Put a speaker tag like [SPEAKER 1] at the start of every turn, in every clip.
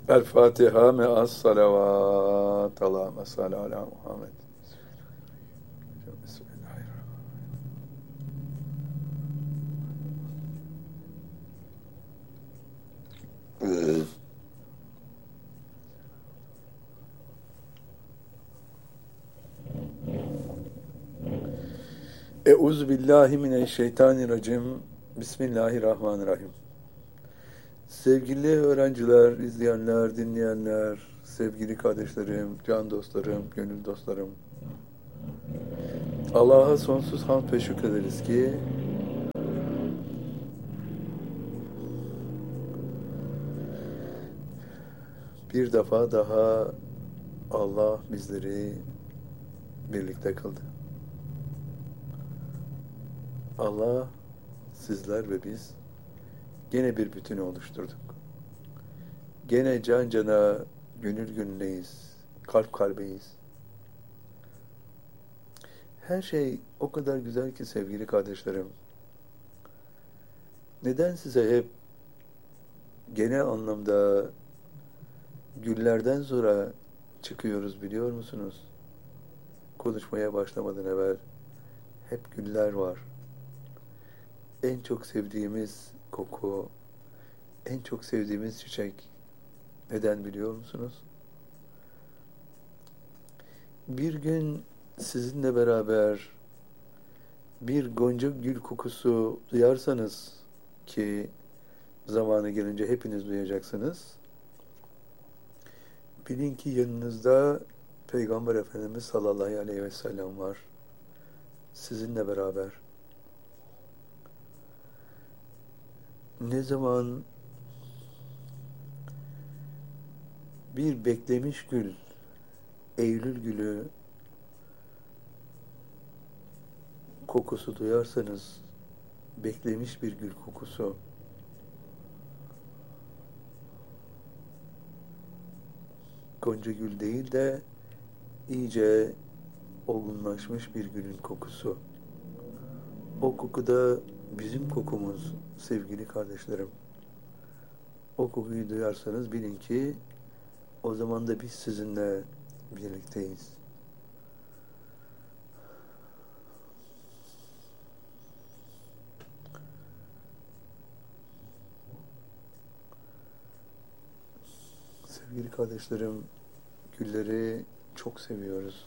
[SPEAKER 1] El Fatiha me'as salavat. Allahümme salli ala Muhammed. Bismillahirrahmanirrahim. Euzu billahi mineşşeytanirracim. Bismillahirrahmanirrahim. Sevgili öğrenciler, izleyenler, dinleyenler, sevgili kardeşlerim, can dostlarım, gönül dostlarım. Allah'a sonsuz hamd ve şükrederiz ki bir defa daha Allah bizleri birlikte kıldı. Allah, sizler ve biz gene bir bütünü oluşturduk. Gene can cana, gönül gönüleyiz, kalp kalbeyiz. Her şey o kadar güzel ki sevgili kardeşlerim. Neden size hep genel anlamda güllerden sonra çıkıyoruz biliyor musunuz? Konuşmaya başlamadan evvel hep güller var. En çok sevdiğimiz koku, en çok sevdiğimiz çiçek. Neden biliyor musunuz? Bir gün sizinle beraber bir gonca gül kokusu duyarsanız ki zamanı gelince hepiniz duyacaksınız. Bilin ki yanınızda Peygamber Efendimiz sallallahu aleyhi ve sellem var. Sizinle beraber. Ne zaman bir beklemiş gül, Eylül gülü kokusu duyarsanız, beklemiş bir gül kokusu, gonca gül değil de iyice olgunlaşmış bir gülün kokusu. O koku da bizim kokumuz sevgili kardeşlerim. O kokuyu duyarsanız bilin ki o zaman da biz sizinle birlikteyiz. Sevgili kardeşlerim, gülleri çok seviyoruz.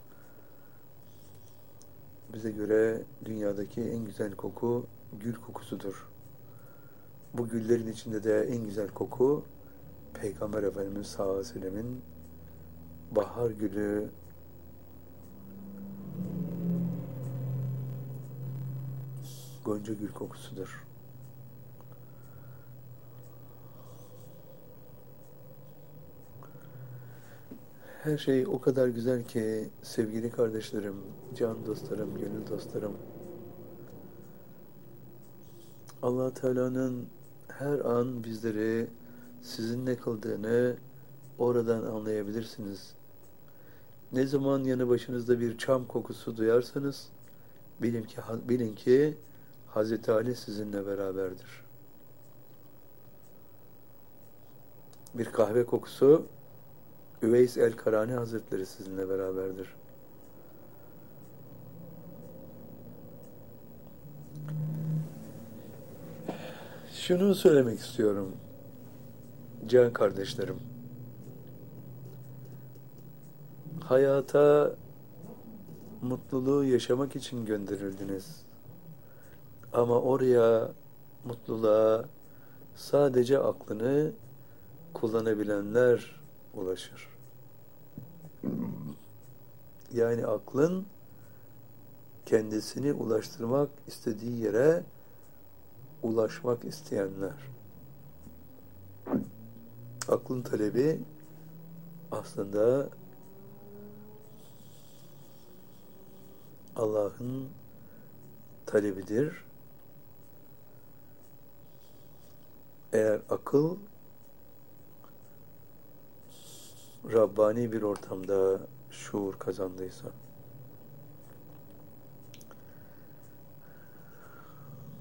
[SPEAKER 1] Bize göre dünyadaki en güzel koku gül kokusudur. Bu güllerin içinde de en güzel koku Peygamber Efendimiz sallallahu aleyhi ve sellemin bahar gülü, gonca gül kokusudur. Her şey o kadar güzel ki sevgili kardeşlerim, can dostlarım, gönül dostlarım. Allah Teala'nın her an bizleri sizinle kıldığını oradan anlayabilirsiniz. Ne zaman yanı başınızda bir çam kokusu duyarsanız bilin ki Hazreti Ali sizinle beraberdir. Bir kahve kokusu Üveys el-Karani Hazretleri sizinle beraberdir. Şunu söylemek istiyorum can kardeşlerim. Hayata mutluluğu yaşamak için gönderildiniz. Ama oraya mutluluğa sadece aklını kullanabilenler ulaşır. Yani aklın kendisini ulaştırmak istediği yere ulaşmak isteyenler. Aklın talebi aslında Allah'ın talebidir. Eğer akıl Rabbani bir ortamda şuur kazandıysa.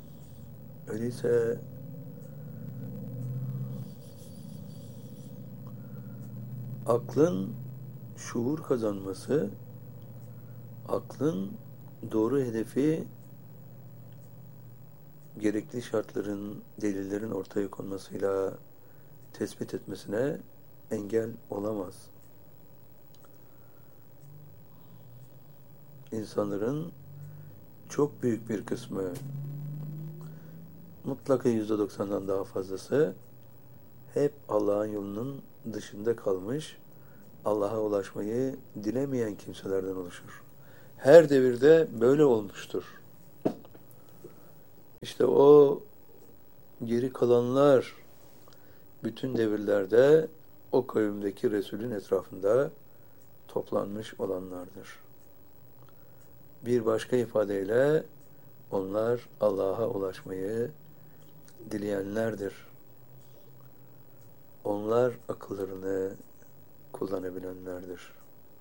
[SPEAKER 1] Öyleyse Aklın şuur kazanması, aklın doğru hedefi gerekli şartların, delillerin ortaya konmasıyla tespit etmesine engel olamaz. İnsanların çok büyük bir kısmı, mutlaka %90'dan daha fazlası hep Allah'ın yolunun dışında kalmış, Allah'a ulaşmayı dilemeyen kimselerden oluşur. Her devirde böyle olmuştur. İşte o geri kalanlar bütün devirlerde o kavimdeki Resul'ün etrafında toplanmış olanlardır. Bir başka ifadeyle onlar Allah'a ulaşmayı dileyenlerdir. Onlar akıllarını kullanabilenlerdir.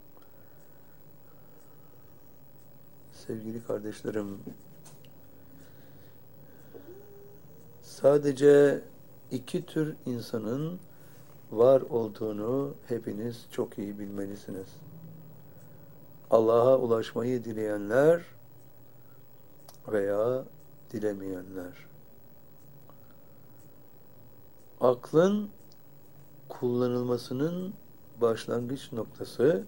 [SPEAKER 1] Sevgili kardeşlerim, sadece iki tür insanın var olduğunu hepiniz çok iyi bilmelisiniz. Allah'a ulaşmayı dileyenler veya dilemeyenler. Aklın kullanılmasının başlangıç noktası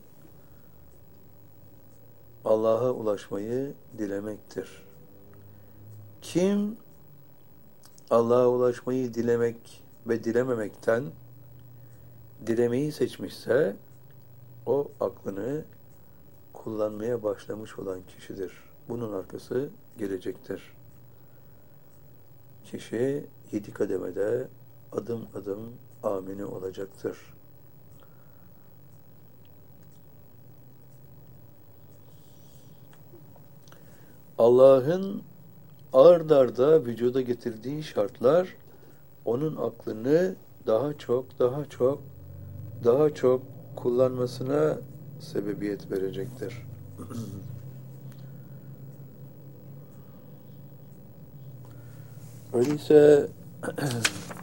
[SPEAKER 1] Allah'a ulaşmayı dilemektir. Kim Allah'a ulaşmayı dilemek ve dilememekten dilemeyi seçmişse o aklını kullanmaya başlamış olan kişidir. Bunun arkası gelecektir. Kişi 7 kademede adım adım amini olacaktır. Allah'ın ard arda vücuda getirdiği şartlar onun aklını daha çok kullanmasına sebebiyet verecektir. Öyleyse